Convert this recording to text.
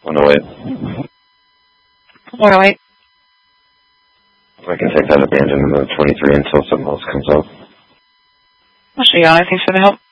108. 108. I can take that at the engine and move 23 until something else comes up. I'll show you all. Thanks for the help.